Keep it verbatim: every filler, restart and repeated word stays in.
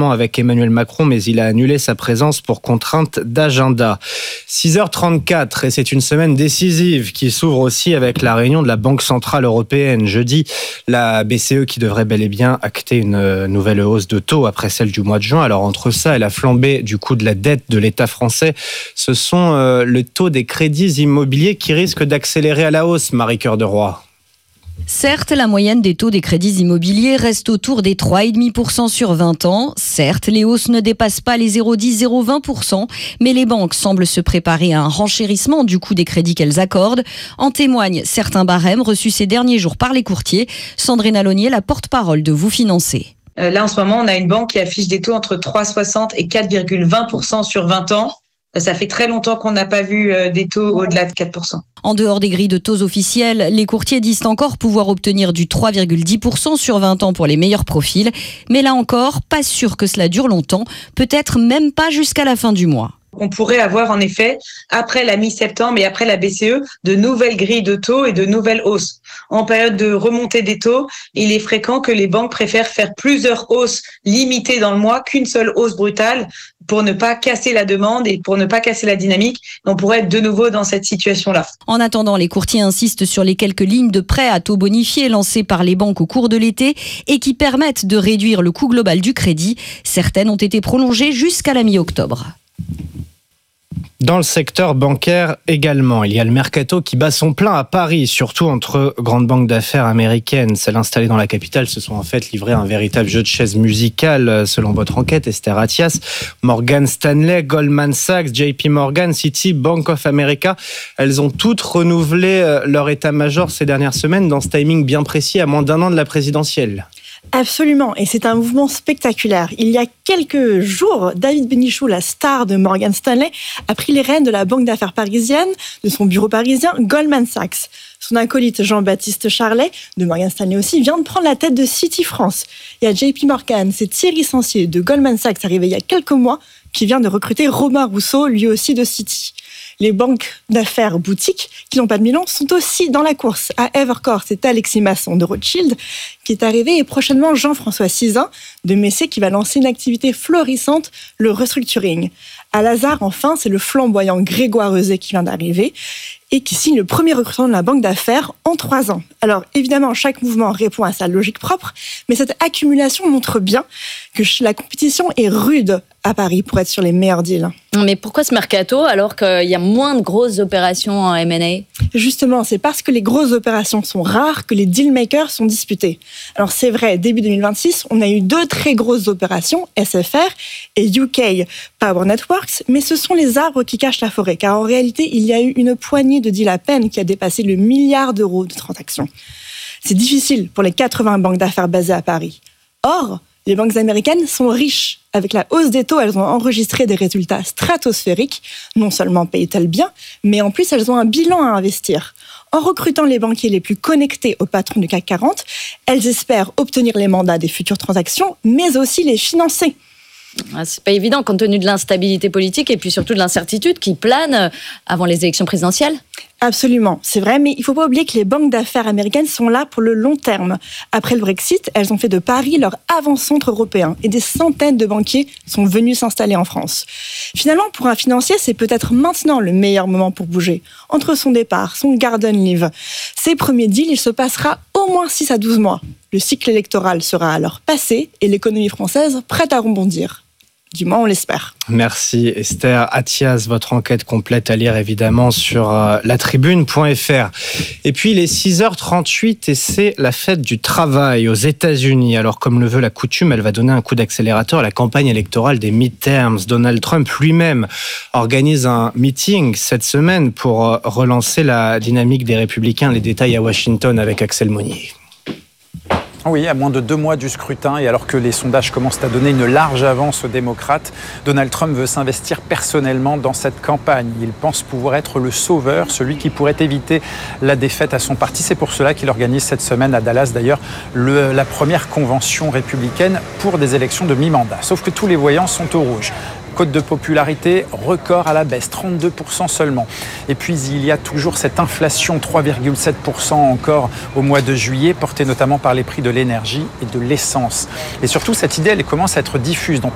récemment avec Emmanuel Macron, mais il a annulé sa présence pour contrainte d'agenda. six heures trente-quatre, et c'est une semaine décisive qui s'ouvre aussi avec la réunion de la Banque Centrale Européenne. Jeudi, la B C E qui devrait bel et bien acter une nouvelle hausse de taux après celle du mois de juin. Alors entre ça et la flambée du coût de la dette de l'État français, ce sont euh, le taux des crédits immobiliers qui risquent d'accélérer à la hausse, Marie Cœur de Roy. Certes, la moyenne des taux des crédits immobiliers reste autour des trois virgule cinq pour cent sur vingt ans. Certes, les hausses ne dépassent pas les zéro virgule dix à zéro virgule vingt pour cent, mais les banques semblent se préparer à un renchérissement du coût des crédits qu'elles accordent. En témoignent certains barèmes reçus ces derniers jours par les courtiers. Sandrine Alonier, la porte-parole de Vous Financer. Là, en ce moment, on a une banque qui affiche des taux entre trois virgule soixante et quatre virgule vingt pour cent sur vingt ans. Ça fait très longtemps qu'on n'a pas vu des taux au-delà de quatre pour cent. En dehors des grilles de taux officielles, les courtiers disent encore pouvoir obtenir du trois virgule dix pour cent sur vingt ans pour les meilleurs profils. Mais là encore, pas sûr que cela dure longtemps, peut-être même pas jusqu'à la fin du mois. On pourrait avoir en effet, après la mi-septembre et après la B C E, de nouvelles grilles de taux et de nouvelles hausses. En période de remontée des taux, il est fréquent que les banques préfèrent faire plusieurs hausses limitées dans le mois qu'une seule hausse brutale pour ne pas casser la demande et pour ne pas casser la dynamique. On pourrait être de nouveau dans cette situation-là. En attendant, les courtiers insistent sur les quelques lignes de prêts à taux bonifiés lancées par les banques au cours de l'été et qui permettent de réduire le coût global du crédit. Certaines ont été prolongées jusqu'à la mi-octobre. Dans le secteur bancaire également, il y a le mercato qui bat son plein à Paris, surtout entre grandes banques d'affaires américaines. Celles installées dans la capitale se sont en fait livrées un véritable jeu de chaises musicales, selon votre enquête, Esther Attias. Morgan Stanley, Goldman Sachs, J P Morgan, Citi, Bank of America, elles ont toutes renouvelé leur état-major ces dernières semaines dans ce timing bien précis à moins d'un an de la présidentielle. Absolument, et c'est un mouvement spectaculaire. Il y a quelques jours, David Benichou, la star de Morgan Stanley, a pris les rênes de la banque d'affaires parisienne, de son bureau parisien, Goldman Sachs. Son acolyte Jean-Baptiste Charlet, de Morgan Stanley aussi, vient de prendre la tête de Citi France. Et à J P Morgan, c'est Thierry Sancier de Goldman Sachs, arrivé il y a quelques mois, qui vient de recruter Romain Rousseau, lui aussi de Citi. Les banques d'affaires boutiques, qui n'ont pas de bilan, sont aussi dans la course. À Evercore, c'est Alexis Masson de Rothschild qui est arrivé et prochainement Jean-François Sizun de Messé qui va lancer une activité florissante, le restructuring. À Lazare, enfin, c'est le flamboyant Grégoire Euzet qui vient d'arriver et qui signe le premier recrutement de la banque d'affaires en trois ans. Alors, évidemment, chaque mouvement répond à sa logique propre, mais cette accumulation montre bien que la compétition est rude à Paris pour être sur les meilleurs deals. Mais pourquoi ce mercato alors qu'il y a moins de grosses opérations en M and A ? Justement, c'est parce que les grosses opérations sont rares que les dealmakers sont disputés. Alors c'est vrai, début deux mille vingt-six, on a eu deux très grosses opérations, S F R et U K Power Networks, mais ce sont les arbres qui cachent la forêt, car en réalité, il y a eu une poignée de deals à peine qui a dépassé le milliard d'euros de transactions. C'est difficile pour les quatre-vingts banques d'affaires basées à Paris. Or, les banques américaines sont riches. Avec la hausse des taux, elles ont enregistré des résultats stratosphériques. Non seulement payent-elles bien, mais en plus, elles ont un bilan à investir. En recrutant les banquiers les plus connectés au patron du C A C quarante, elles espèrent obtenir les mandats des futures transactions, mais aussi les financer. C'est pas évident compte tenu de l'instabilité politique et puis surtout de l'incertitude qui plane avant les élections présidentielles. Absolument, c'est vrai, mais il ne faut pas oublier que les banques d'affaires américaines sont là pour le long terme. Après le Brexit, elles ont fait de Paris leur avant-centre européen et des centaines de banquiers sont venus s'installer en France. Finalement, pour un financier, c'est peut-être maintenant le meilleur moment pour bouger. Entre son départ, son garden leave, ses premiers deals, il se passera au moins six à douze mois. Le cycle électoral sera alors passé et l'économie française prête à rebondir. Du moins, on l'espère. Merci Esther Attias. Votre enquête complète à lire évidemment sur euh, la tribune point f r. Et puis il est six heures trente-huit et c'est la fête du travail aux États-Unis. Alors comme le veut la coutume, elle va donner un coup d'accélérateur à la campagne électorale des midterms. Donald Trump lui-même organise un meeting cette semaine pour euh, relancer la dynamique des Républicains. Les détails à Washington avec Axel Monnier. Oui, à moins de deux mois du scrutin et alors que les sondages commencent à donner une large avance aux démocrates, Donald Trump veut s'investir personnellement dans cette campagne. Il pense pouvoir être le sauveur, celui qui pourrait éviter la défaite à son parti. C'est pour cela qu'il organise cette semaine à Dallas, d'ailleurs, le, la première convention républicaine pour des élections de mi-mandat. Sauf que tous les voyants sont au rouge. Cote de popularité, record à la baisse, trente-deux pour cent seulement. Et puis il y a toujours cette inflation, trois virgule sept pour cent encore au mois de juillet, portée notamment par les prix de l'énergie et de l'essence. Et surtout, cette idée, elle commence à être diffuse dans